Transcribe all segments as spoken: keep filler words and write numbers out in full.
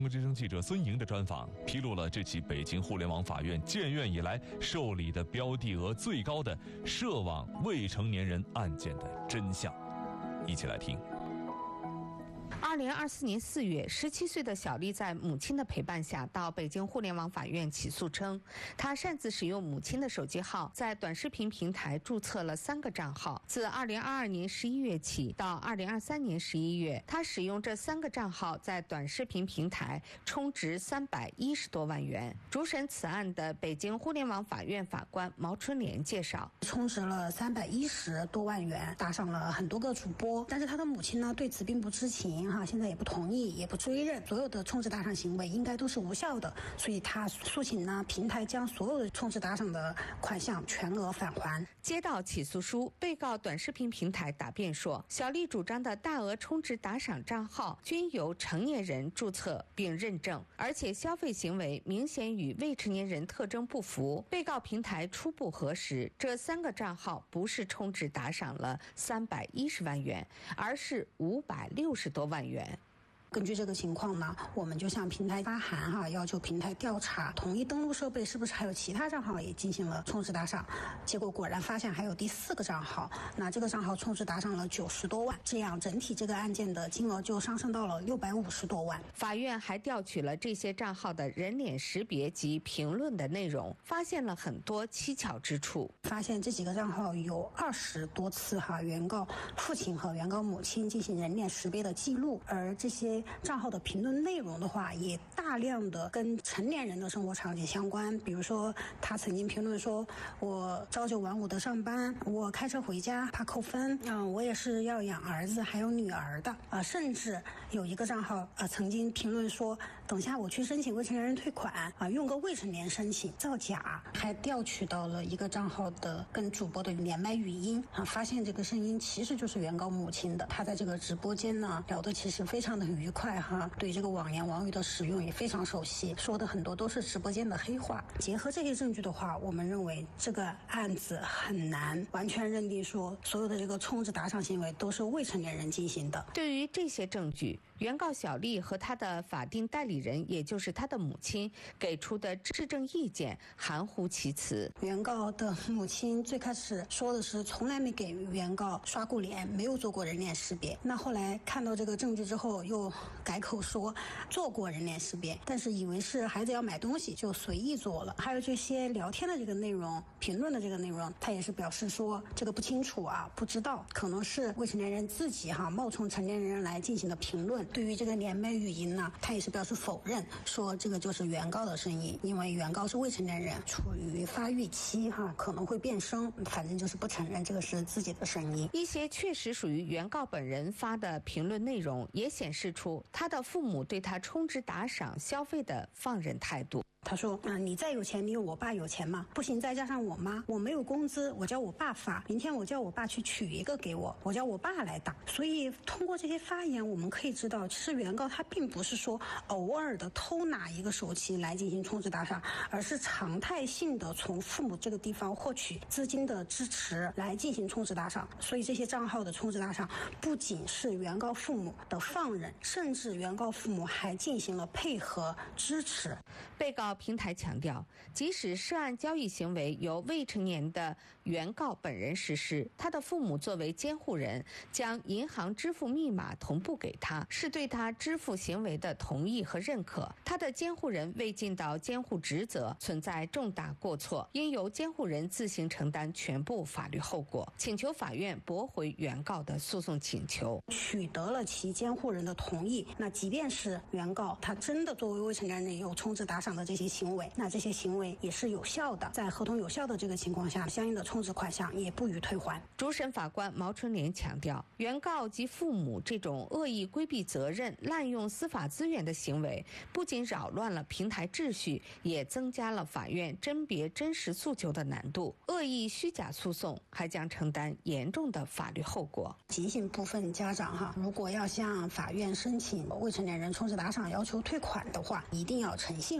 中国之声记者孙莹的专访披露了这起北京互联网法院建院以来受理的标的额最高的涉网未成年人案件的真相，一起来听。 二零二四年四月，十七岁的小丽在母亲的陪伴下到北京互联网法院起诉称，她擅自使用母亲的手机号，在短视频平台注册了三个账号。自二零二二年十一月起到二零二三年十一月，她使用这三个账号在短视频平台充值三百一十多万元。主审此案的北京互联网法院法官毛春莲介绍， 充值了三百一十多万元，打赏了很多个主播，但是他的母亲呢对此并不知情哈。现在也不同意，也不追认，所有的充值打赏行为应该都是无效的，所以他诉请呢平台将所有的充值打赏的款项全额返还。 接到起诉书，被告短视频平台答辩说，小丽主张的大额充值打赏账号均由成年人注册并认证，而且消费行为明显与未成年人特征不符。被告平台初步核实，这三个账号不是充值打赏了三百一十万元，而是五百六十多万元。 根据这个情况呢，我们就向平台发函哈，要求平台调查同一登录设备是不是还有其他账号也进行了充值打赏。结果果然发现还有第四个账号，那这个账号充值打赏了九十多万，这样整体这个案件的金额就上升到了六百五十多万。 法院还调取了这些账号的人脸识别及评论的内容，发现了很多蹊跷之处。 发现这几个账号有二十多次哈，原告父亲和原告母亲进行人脸识别的记录，而这些账号的评论内容的话，也大量的跟成年人的生活场景相关。比如说，他曾经评论说：“我朝九晚五的上班，我开车回家怕扣分，嗯，我也是要养儿子还有女儿的啊。”甚至有一个账号啊，曾经评论说：“等下我去申请未成年人退款啊，用个未成年申请，造假。”还调取到了一个账号的跟主播的连麦语音啊，发现这个声音其实就是原告母亲的。他在这个直播间呢聊得其实非常的愉快哈，对这个网言网语的使用也非常熟悉，说的很多都是直播间的黑话。结合这些证据的话，我们认为这个案子很难完全认定说所有的这个充值打赏行为都是未成年人进行的。 对于这些证据，原告小丽和她的法定代理人，也就是她的母亲给出的质证意见含糊其辞。 原告的母亲最开始说的是从来没给原告刷过脸，没有做过人脸识别。那后来看到这个证据之后又改口说做过人脸识别，但是以为是孩子要买东西就随意做了。还有这些聊天的这个内容，评论的这个内容，他也是表示说这个不清楚啊，不知道，可能是未成年人自己哈冒充成年人来进行的评论。对于这个连麦语音呢，他也是表示否认，说这个就是原告的声音，因为原告是未成年人，处于发育期哈，可能会变声，反正就是不承认这个是自己的声音。 一些确实属于原告本人发的评论内容，也显示出他的父母对他充值打赏消费的放任态度。 他说啊，你再有钱，你有我爸有钱吗？不行，再加上我妈，我没有工资，我叫我爸发，明天我叫我爸去取一个给我，我叫我爸来打。所以通过这些发言，我们可以知道，其实原告他并不是说偶尔的偷拿一个手机来进行充值打赏，而是常态性的从父母这个地方获取资金的支持来进行充值打赏。所以这些账号的充值打赏不仅是原告父母的放任，甚至原告父母还进行了配合支持。 被告平台强调，即使涉案交易行为由未成年的原告本人实施，他的父母作为监护人将银行支付密码同步给他，是对他支付行为的同意和认可。他的监护人未尽到监护职责，存在重大过错，应由监护人自行承担全部法律后果，请求法院驳回原告的诉讼请求。 取得了其监护人的同意，那即便是原告他真的作为未成年人有充值打赏的这些行为，那这些行为也是有效的，在合同有效的这个情况下，相应的充值款项也不予退还。 主审法官毛春莲强调，原告及父母这种恶意规避责任、滥用司法资源的行为，不仅扰乱了平台秩序，也增加了法院甄别真实诉求的难度。恶意虚假诉讼还将承担严重的法律后果。 提醒部分家长哈，如果要向法院申请未成年人充值打赏要求退款的话，一定要诚信维权，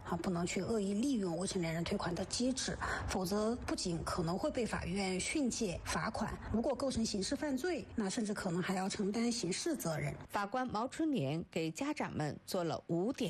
啊，不能去恶意利用未成年人退款的机制，否则不仅可能会被法院训诫罚款，如果构成刑事犯罪，那甚至可能还要承担刑事责任。 法官毛春莲给家长们做了五点